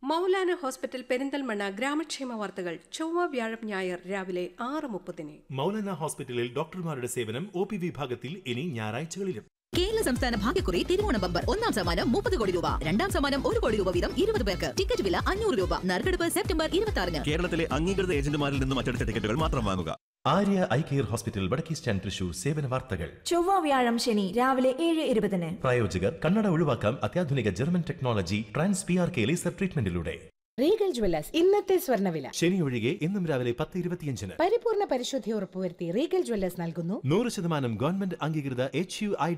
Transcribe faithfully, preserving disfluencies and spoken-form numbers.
Maulana hospital Perinthalmanna ഗ്രാമക്ഷേമ വാർത്തകൾ ചൊവ്വ വ്യാഴം ഞായർ രാവിലെ ആറ് മുപ്പതിന്. മൗലാന ഹോസ്പിറ്റലിൽ ഡോക്ടർമാരുടെ സേവനം ഒ പി വിഭാഗത്തിൽ ഇനി ഞായറാഴ്ചകളിലും. കേരള സംസ്ഥാന ഭാഗ്യക്കുറി തിരുവോണ ബമ്പർ ഒന്നാം സമ്മാനം മുപ്പത് കോടി രൂപ, രണ്ടാം സമ്മാനം ഒരു കോടി രൂപ വീതം ഇരുപത് പേർക്ക്. ടിക്കറ്റ് വില അഞ്ഞൂറ് രൂപ. നറുക്കെടുപ്പ് സെപ്റ്റംബർ ഇരുപത്തി ആറിന്. കേരളത്തിലെ അംഗീകൃത ഏജന്റുമാരിൽ നിന്നും അച്ചടിച്ച ടിക്കറ്റുകൾ മാത്രം വാങ്ങുക. ആര്യ ഐ കെയർ ഹോസ്പിറ്റൽ വടക്കേ സ്റ്റാൻഡ് തൃശൂർ സേവന വാർത്തകൾ ചൊവ്വ വ്യാഴം ശനി രാവിലെ ഏഴ് ഇരുപതിന്. പ്രായോജകർ കണ്ണട ഒഴിവാക്കാം അത്യാധുനിക German technology trans P R K laser ട്രീറ്റ്മെന്റിലൂടെ. Regal Jewellers ഇന്നത്തെ സ്വർണ്ണവില ശനി ഒഴികെ ഇന്നും രാവിലെ പത്ത് ഇരുപത്തിയഞ്ചിന്. പരിപൂർണ പരിശുദ്ധി ഉറപ്പുവരുത്തി റീഗൽ ജ്വല്ലേഴ്സ് നൽകുന്നു നൂറ് ശതമാനം ഗവൺമെന്റ് അംഗീകൃത എച്ച് യു ഐ